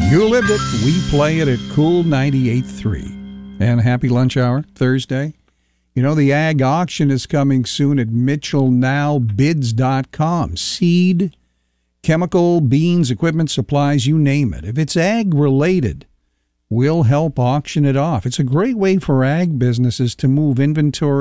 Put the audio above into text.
You lived it. We play it at Cool 98.3. And happy lunch hour, Thursday. You know, the ag auction is coming soon at MitchellNowBids.com. Seed, chemical, beans, equipment, supplies, you name it. If it's ag-related, we'll help auction it off. It's a great way for ag businesses to move inventory